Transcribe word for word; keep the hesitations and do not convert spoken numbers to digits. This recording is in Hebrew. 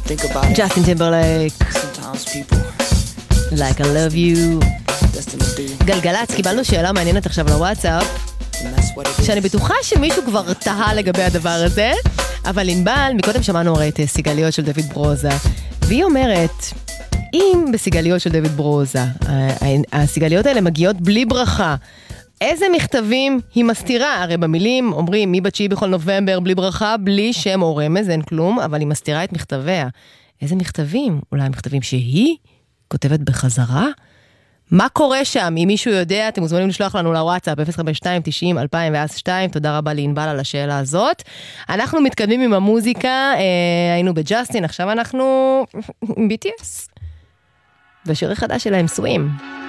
think about it. Justin Timberlake. Sometimes people Like I love you. destined to be. גלגלץ, קיבלנו שאלה מעניינת עכשיו לוואטסאפ, And that's what it is. שאני בטוחה שמישהו כבר תהה לגבי הדבר הזה, אבל ענבל, מקודם שמענו הרי את סיגליות של דוד ברוזה, והיא אומרת, אם בסיגליות של דוד ברוזה, הסיגליות האלה מגיעות בלי ברכה, איזה מכתבים היא מסתירה? הרי במילים אומרים, מי בתשיעי בכל נובמבר, בלי ברכה, בלי שם או רמז, אין כלום, אבל היא מסתירה את מכתביה. איזה מכתבים? אולי מכתבים שהיא כותבת בחזרה? מה קורה שם? אם מישהו יודע, אתם מוזמנים לשלוח לנו לוואטסאפ, אפס חמש שתיים תשעים אלפיים ושתיים, תודה רבה לענבל על השאלה הזאת. אנחנו מתקדמים עם המוזיקה, אה, היינו בג'סטין, עכשיו אנחנו עם בי טי אס. והשיר החדש שלהם, סווים.